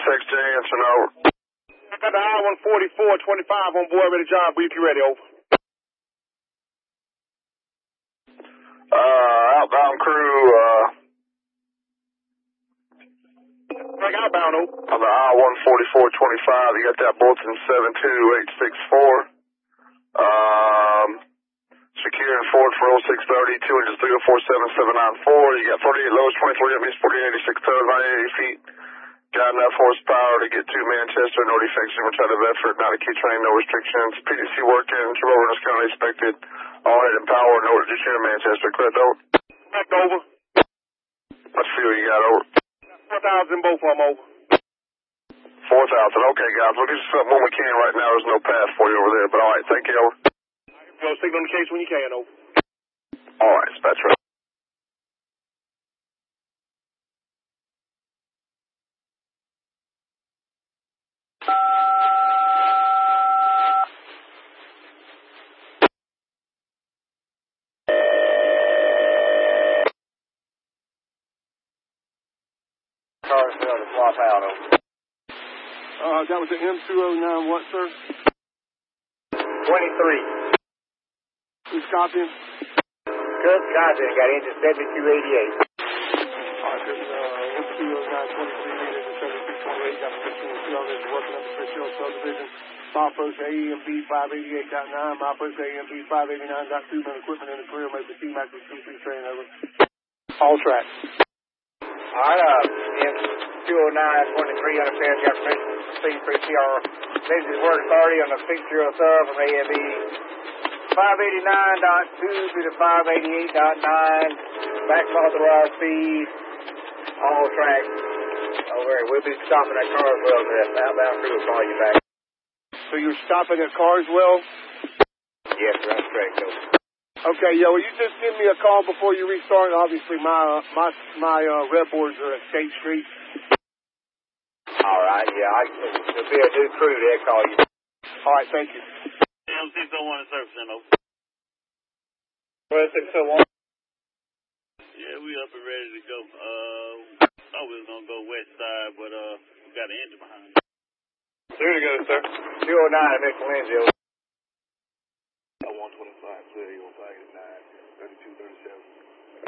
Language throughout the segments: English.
SXJ, answer over. I got the I-144-25 on board, ready to job, brief you ready, over. Outbound crew, Like outbound, over. on the I-144-25, you got that Bolton 72864. Securing forward for 0630, 2 inches 3047794. You got 48 lows, 24 jet means 4886 tons, 98 feet. Got enough horsepower to get to Manchester, no defects, no return of effort, not a key train, no restrictions. PDC working, turbo runners currently expected. All head and power, no reduction in Manchester. Correct, over. Correct, over. Much fuel you got, over. 4,000 in both of them, over. 4,000, okay, guys. We'll get you something when we can right now. There's no path for you over there, but alright, thank you, over. Go signal on the case when you can, over. Alright, dispatch right. Carsville to swap out, over. That was the M209 what, sir? 23. Who's copying? Good copy, got engine 7288. Alright, good. M209 23 meters and 7328, got 15 kilometers working up the Fishhill subdivision. Milepost AEMB 588.9, milepost AEMB 589.2, men equipment in the career, made the T-Max with 2-3 train, over. All tracks. Alright, M209-23 understand got permission to speed 3CR. Business work authority on the 6-0 sub from AMB 589.2 to the 588.9. Back authorized speed. All tracks. Over. We'll be stopping at Carswell. The outbound crew will call you back. So you're stopping at Carswell? Yes, sir, that's correct, though. Okay, will you just give me a call before you restart? Obviously, my red boards are at State Street. All right, yeah, there'll be a new crew there call you. All right, thank you. M601 is servicing, over. 601. Yeah, we up and ready to go. Thought we was gonna go west side, but we got an engine behind us. There you go, sir. 209, Mr. Lindsay. 125, 3237.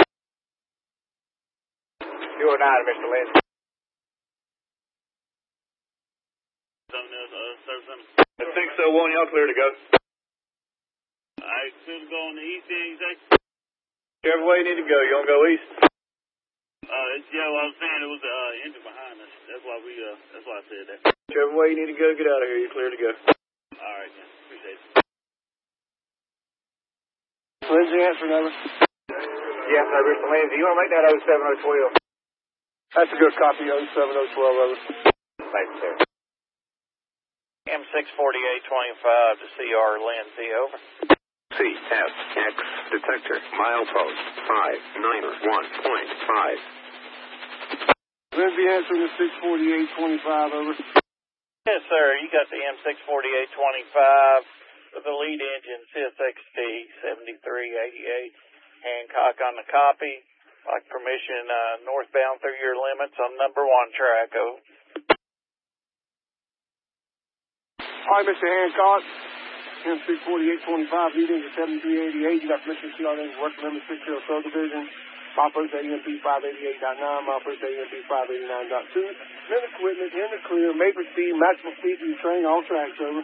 209, Mr. Lindsay. Something else, servicing. The 601, y'all clear to go. Alright, clear to go on the east end, you say? Whichever way you need to go. You want to go east? Yeah, well, I was saying it was the engine behind us. That's why I said that. Whichever way you need to go, get out of here. You're clear to go. Alright, yeah, appreciate it. Lindsay, answer number. Yes, sir, Mr. Lindsay. You want to make that 07012? That's a good copy, 07012, over. Thank you, sir. M64825 to CR Lindsay, over. CFX detector, milepost 591.5. Lindsay answering the 64825, over. Yes, sir. You got the M64825 with the lead engine CSXT 7388. Hancock on the copy. Like permission northbound through your limits on number 1 track, over. All right, Mr. Hancock. M64825, lead engine 7388. You got permission to see on engine working limit 6-0 subdivision. Milepost AMB 588.9, milepost AMB 589.2. Men equipment in the clear, maple speed, maximum speed to your train, all tracks, over.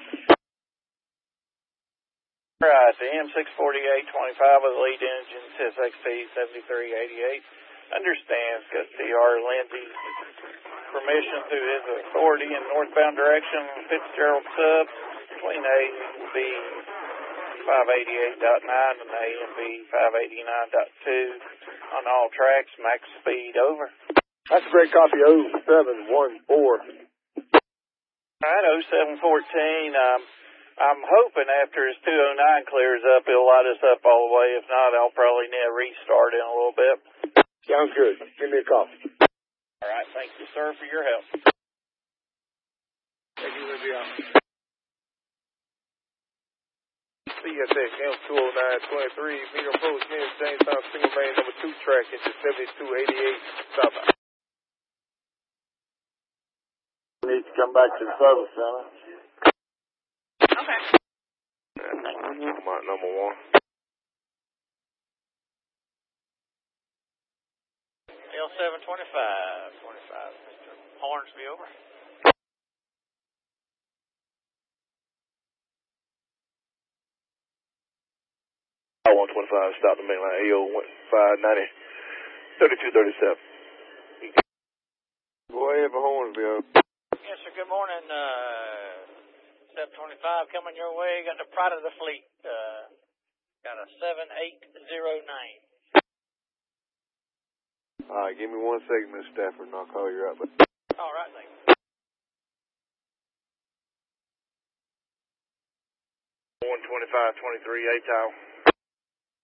Right, the M64825 with the lead engine CSXT 7388 understands got CR Lindsay permission through his authority in northbound direction Fitzgerald sub between AMB 588.9 and AMB 589.2 on all tracks, max speed, over. That's a great copy, 0714. Alright, 0714, I'm hoping after his 209 clears up, he'll light us up all the way. If not, I'll probably need a restart in a little bit. Sounds good. Give me a call. Alright, thank you, sir, for your help. Thank you, Lindsay. CSX M209-23, meter approach near Jamestown single main number 2 track into 7288 southbound. come back to the service center. Okay. Number 1. L725, 25, Mr. Hornsby, over. I-125, stop the main line, AO 590, 3237. Go ahead for Hornsby. Yes, sir, good morning, 725, coming your way, got the Pride of the Fleet, got a 7809. All right, give me 1 second, Mr. Stafford, and I'll call you up. All right, thank you. 125, 23, 8 Tower.